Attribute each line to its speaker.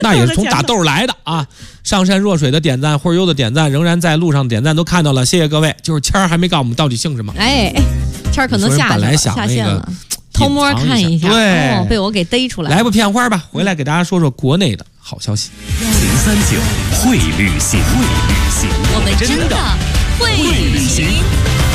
Speaker 1: 那也是从打豆来的啊！上善若水的点赞，或者优的点赞，仍然在路上的点赞都看到了，谢谢各位。就是谦儿还没告诉我们到底姓什么。
Speaker 2: 哎，谦儿可能下线了，偷摸看一下，
Speaker 1: 对，
Speaker 2: 被我给逮出来了。
Speaker 1: 来部片花吧，回来给大家说说国内的好消息。
Speaker 3: 039会旅行，
Speaker 4: 我们真的会旅行。